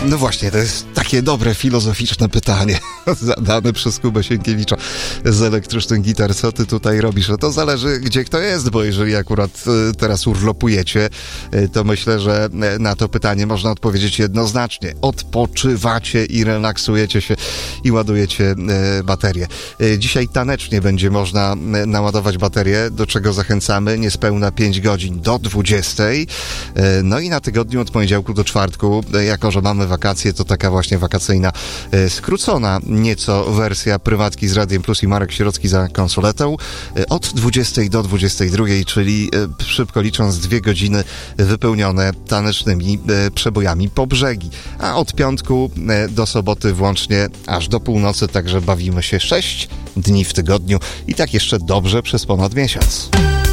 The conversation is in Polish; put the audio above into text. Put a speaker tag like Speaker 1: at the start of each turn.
Speaker 1: No właśnie, to jest takie dobre, filozoficzne pytanie zadane przez Kubę Sienkiewicza z Elektrycznych Gitar. Co ty tutaj robisz? No to zależy, gdzie kto jest, bo jeżeli akurat teraz urlopujecie, to myślę, że na to pytanie można odpowiedzieć jednoznacznie. Odpoczywacie i relaksujecie się i ładujecie baterię. Dzisiaj tanecznie będzie można naładować baterię, do czego zachęcamy niespełna 5 godzin do 20. No i na tygodniu od poniedziałku do czwartku, jako że mamy wakacje, to taka właśnie wakacyjna, skrócona nieco wersja prywatki z Radiem Plus i Marek Sierocki za konsoletą od 20 do 22, czyli szybko licząc 2 godziny wypełnione tanecznymi przebojami po brzegi. A od piątku do soboty włącznie aż do północy, także bawimy się 6 dni w tygodniu i tak jeszcze dobrze przez ponad miesiąc.